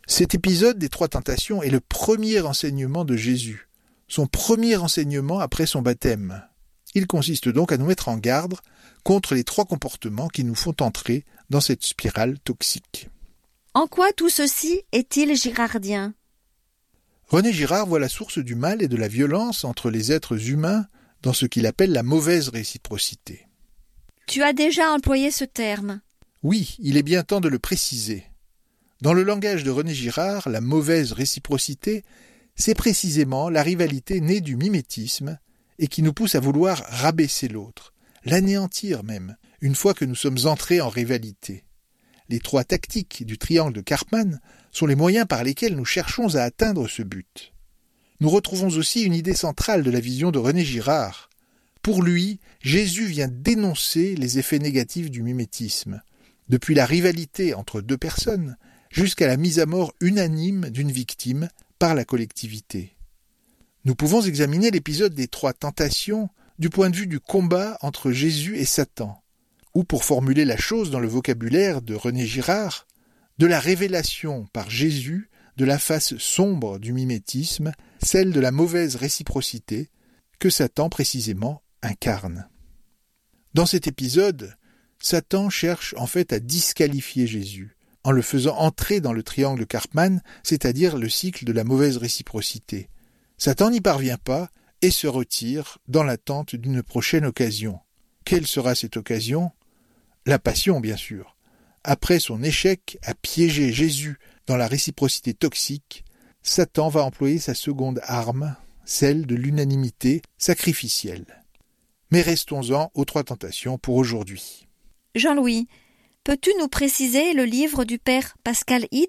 Cet épisode des 3 tentations est le premier enseignement de Jésus, son premier enseignement après son baptême. Il consiste donc à nous mettre en garde contre les 3 comportements qui nous font entrer dans cette spirale toxique. En quoi tout ceci est-il girardien ? René Girard voit la source du mal et de la violence entre les êtres humains dans ce qu'il appelle la mauvaise réciprocité. Tu as déjà employé ce terme. Oui, il est bien temps de le préciser. Dans le langage de René Girard, la mauvaise réciprocité, c'est précisément la rivalité née du mimétisme et qui nous pousse à vouloir rabaisser l'autre, l'anéantir même, une fois que nous sommes entrés en rivalité. Les 3 tactiques du triangle de Karpman sont les moyens par lesquels nous cherchons à atteindre ce but. Nous retrouvons aussi une idée centrale de la vision de René Girard. Pour lui, Jésus vient dénoncer les effets négatifs du mimétisme, depuis la rivalité entre 2 personnes jusqu'à la mise à mort unanime d'une victime par la collectivité. Nous pouvons examiner l'épisode des 3 tentations du point de vue du combat entre Jésus et Satan, ou pour formuler la chose dans le vocabulaire de René Girard, de la révélation par Jésus de la face sombre du mimétisme, celle de la mauvaise réciprocité que Satan précisément incarne. Dans cet épisode, Satan cherche en fait à disqualifier Jésus, en le faisant entrer dans le triangle de Karpman, c'est-à-dire le cycle de la mauvaise réciprocité. Satan n'y parvient pas et se retire dans l'attente d'une prochaine occasion. Quelle sera cette occasion ? La passion, bien sûr. Après son échec à piéger Jésus dans la réciprocité toxique, Satan va employer sa seconde arme, celle de l'unanimité sacrificielle. Mais restons-en aux 3 tentations pour aujourd'hui. Jean-Louis, peux-tu nous préciser le livre du père Pascal Hide ?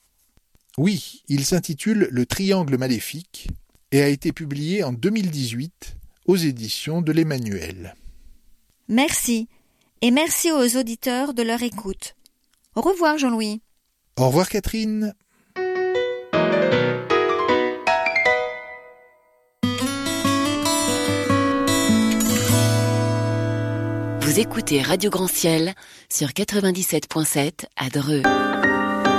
Oui, il s'intitule « Le triangle maléfique » et a été publié en 2018 aux éditions de l'Emmanuel. Merci, et merci aux auditeurs de leur écoute. Au revoir Jean-Louis. Au revoir Catherine. Vous écoutez Radio Grand Ciel sur 97.7 à Dreux.